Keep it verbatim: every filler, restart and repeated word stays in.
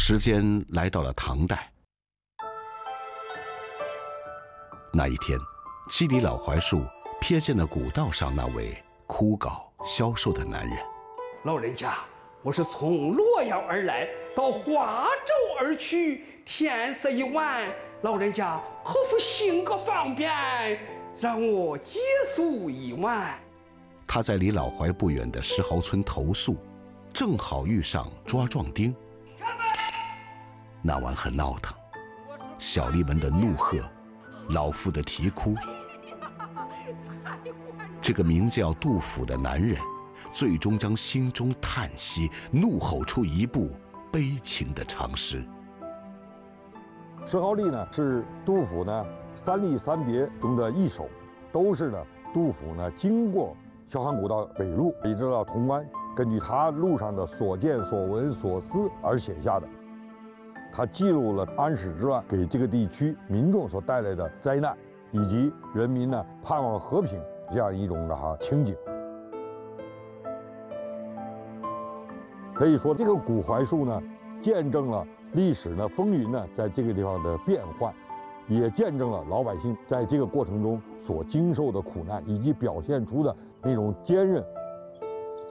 时间来到了唐代。那一天，七里老槐树瞥见了古道上那位枯槁消瘦的男人。 老人家，我是从洛阳而来，到华州而去，天色已晚，老人家可否行个方便，让我借宿一晚？ 他在离老槐不远的石壕村投宿，正好遇上抓壮丁。那晚很闹腾，小吏们的怒喝，老妇的啼哭。这个名叫杜甫的男人，最终将心中叹息怒吼出一部悲情的长诗。 石壕吏呢是杜甫呢三吏三别中的一首，都是呢杜甫呢经过萧汉古道北路一直到潼关，根据他路上的所见所闻所思而写下的。他记录了安史之乱给这个地区民众所带来的灾难，以及人民呢盼望和平这样一种的哈情景。可以说，这个古槐树呢，见证了历史呢风云呢在这个地方的变幻，也见证了老百姓在这个过程中所经受的苦难，以及表现出的那种坚韧